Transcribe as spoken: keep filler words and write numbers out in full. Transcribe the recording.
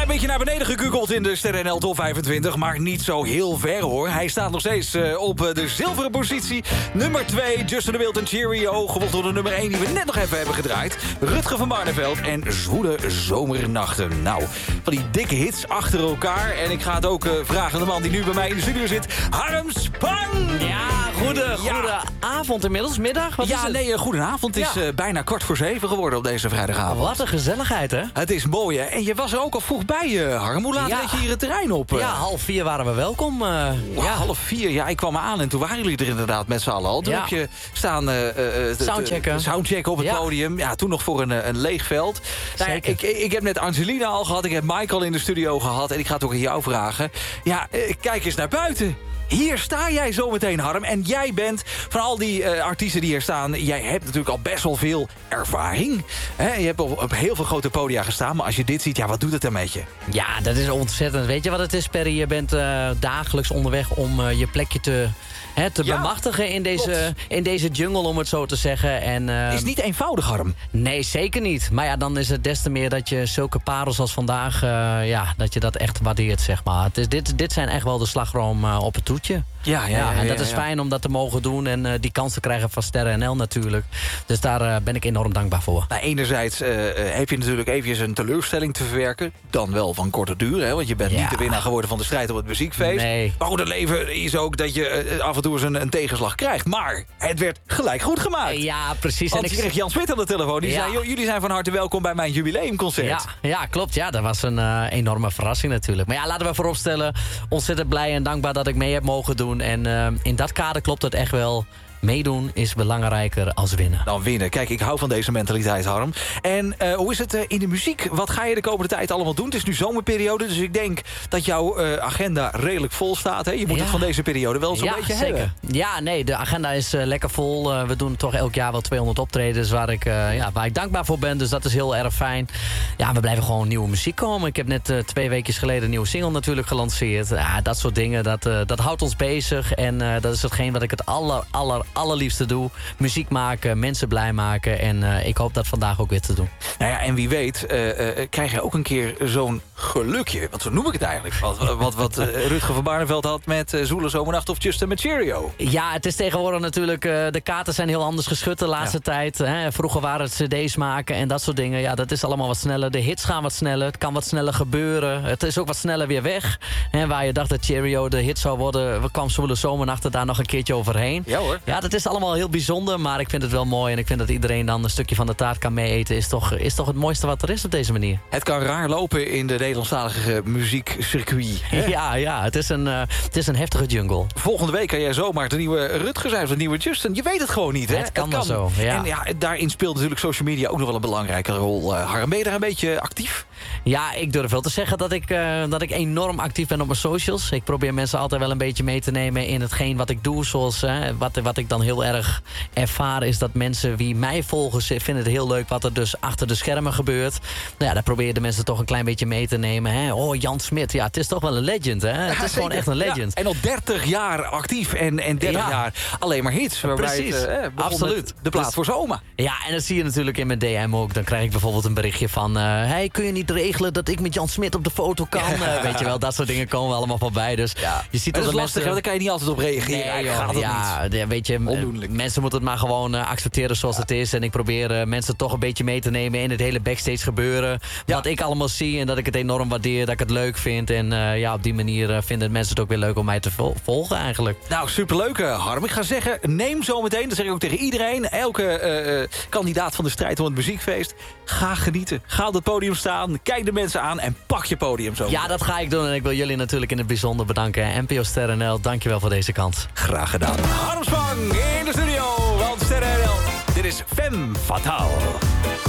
beetje naar beneden gegoogeld in de Sterren N L Top vijfentwintig... maar niet zo heel ver, hoor. Hij staat nog steeds uh, op uh, de zilveren positie. Nummer twee, Justin de Wild en Cheerio... gevolgd door de nummer één die we net nog even hebben gedraaid. Rutger van Barneveld en Zwoele Zomernachten. Nou, van die dikke hits achter elkaar. En ik ga het ook uh, vragen aan de man die nu bij mij in de studio zit. Harm Spang! Ja, goede, goede ja. avond inmiddels, middag. Wat ja, is het? nee, uh, goedenavond. Het is ja. uh, bijna kwart voor zeven geworden op deze vrijdagavond. Wat een gezelligheid, hè? Het is mooi, hè? En je was er ook al vroeg bij, uh, Harm. Hoe laat ja. reed je hier het terrein op? Uh? Ja, half vier waren we welkom. Uh, wow, ja. Half vier, ja, ik kwam aan en toen waren jullie er inderdaad met z'n allen al. Toen ja. heb je staan... Uh, uh, soundchecken. Soundchecken op het ja. podium. Ja, toen nog voor een, een leeg veld. Nou, ik, ik, ik heb net Angelina al gehad, ik heb Michael in de studio gehad... en ik ga het ook aan jou vragen. Ja, uh, kijk eens naar buiten. Hier sta jij zometeen, Harm. En jij bent, van al die uh, artiesten die hier staan... jij hebt natuurlijk al best wel veel ervaring. Hè? Je hebt op, op heel veel grote podia gestaan. Maar als je dit ziet, ja, wat doet het dan met je? Ja, dat is ontzettend. Weet je wat het is, Perry? Je bent uh, dagelijks onderweg om uh, je plekje te... He, te ja, bemachtigen in deze, in deze jungle, om het zo te zeggen. En, uh, is niet eenvoudig, Harm. Nee, zeker niet. Maar ja, dan is het des te meer dat je zulke parels als vandaag... Uh, ja, dat je dat echt waardeert, zeg maar. Het is, dit, dit zijn echt wel de slagroom uh, op het toetje. Ja, ja, ja, ja, en dat ja, is ja. fijn om dat te mogen doen. En uh, die kans te krijgen van Sterren N L natuurlijk. Dus daar uh, ben ik enorm dankbaar voor. Nou, enerzijds uh, heb je natuurlijk eventjes een teleurstelling te verwerken. Dan wel van korte duur, hè? Want je bent ja. niet de winnaar geworden van de strijd op het muziekfeest. Nee. Maar goed, het leven is ook dat je uh, af en toe eens een, een tegenslag krijgt. Maar het werd gelijk goed gemaakt. Ja, precies. Want en ik ik kreeg Jan Smit aan de telefoon. Die ja. zei, jullie zijn van harte welkom bij mijn jubileumconcert. Ja, ja klopt. Ja, dat was een uh, enorme verrassing natuurlijk. Maar ja, laten we vooropstellen. Ontzettend blij en dankbaar dat ik mee heb mogen doen. En uh, in dat kader klopt het echt wel. Meedoen is belangrijker als winnen. Dan winnen. Kijk, ik hou van deze mentaliteit, Harm. En uh, hoe is het uh, in de muziek? Wat ga je de komende tijd allemaal doen? Het is nu zomerperiode, dus ik denk dat jouw uh, agenda redelijk vol staat. Hè? Je moet ja. het van deze periode wel zo'n ja, beetje zeker. hebben. Ja, nee, de agenda is uh, lekker vol. Uh, we doen toch elk jaar wel tweehonderd optredens waar ik, uh, ja, waar ik dankbaar voor ben. Dus dat is heel erg fijn. Ja, we blijven gewoon nieuwe muziek komen. Ik heb net uh, twee weken geleden een nieuwe single natuurlijk gelanceerd. Ja, dat soort dingen, dat, uh, dat houdt ons bezig. En uh, dat is hetgeen wat ik het aller, aller, allerliefste doe. Muziek maken, mensen blij maken. En uh, ik hoop dat vandaag ook weer te doen. Nou ja, en wie weet uh, uh, krijg je ook een keer zo'n gelukje. Want zo noem ik het eigenlijk. Wat, wat, wat uh, Rutger van Barneveld had met uh, Zwoele Zomernacht of Justin met Cheerio. Ja, het is tegenwoordig natuurlijk... Uh, de kaarten zijn heel anders geschud de laatste ja. tijd. Hè. Vroeger waren het cd's maken en dat soort dingen. Ja, dat is allemaal wat sneller. De hits gaan wat sneller. Het kan wat sneller gebeuren. Het is ook wat sneller weer weg. Hè, waar je dacht dat Cheerio de hit zou worden... kwam Zwoele Zomernachten daar nog een keertje overheen. Ja hoor. Ja, dat is allemaal heel bijzonder, maar ik vind het wel mooi. En ik vind dat iedereen dan een stukje van de taart kan meeeten. Is toch, is toch het mooiste wat er is op deze manier. Het kan raar lopen in de Nederlandstalige muziekcircuit. Hè? Ja, ja het, is een, uh, het is een heftige jungle. Volgende week kan jij zomaar de nieuwe Rutger zijn of de nieuwe Justin. Je weet het gewoon niet, hè? Het kan, het kan. wel zo, ja. En ja, daarin speelt natuurlijk social media ook nog wel een belangrijke rol. Uh, Harm, ben je daar een beetje actief? Ja, ik durf wel te zeggen dat ik, uh, dat ik enorm actief ben op mijn socials. Ik probeer mensen altijd wel een beetje mee te nemen in hetgeen wat ik doe. Zoals uh, wat, wat ik dan heel erg ervaar is dat mensen wie mij volgen... vinden het heel leuk wat er dus achter de schermen gebeurt. Nou ja, daar probeer je de mensen toch een klein beetje mee te nemen. Hè? Oh, Jan Smit, ja, het is toch wel een legend, hè? Het is ja, gewoon echt een legend. Ja, en al dertig jaar actief en, en dertig ja. jaar alleen maar hits. Precies, het, eh, absoluut. De plaat dus, voor Zoma. Ja, en dat zie je natuurlijk in mijn D M ook. Dan krijg ik bijvoorbeeld een berichtje van... Uh, hey, kun je niet regelen dat ik met Jan Smit op de foto kan? Ja. Uh, weet je wel, dat soort dingen komen allemaal voorbij. Dus ja. je ziet dat dat is lastig, mensen... daar kan je niet altijd op reageren. Nee, joh, gaat het ja, niet. De, weet je, Ondoenlijk. Mensen moeten het maar gewoon uh, accepteren zoals ja. het is. En ik probeer uh, mensen toch een beetje mee te nemen in het hele backstage gebeuren. Ja. Wat ik allemaal zie en dat ik het enorm waardeer, dat ik het leuk vind. En uh, ja, op die manier uh, vinden mensen het ook weer leuk om mij te vol volgen eigenlijk. Nou, superleuk, uh, Harm. Ik ga zeggen, neem zo meteen, dat zeg ik ook tegen iedereen, elke uh, uh, kandidaat van de strijd om het muziekfeest, ga genieten. Ga op het podium staan, kijk de mensen aan en pak je podium zo. Ja, dat ga ik doen en ik wil jullie natuurlijk in het bijzonder bedanken. N P O Sterren N L, dankjewel voor deze kans. Graag gedaan. Harm Spang in de studio van Sterren N L. Dit is Femme Fatale.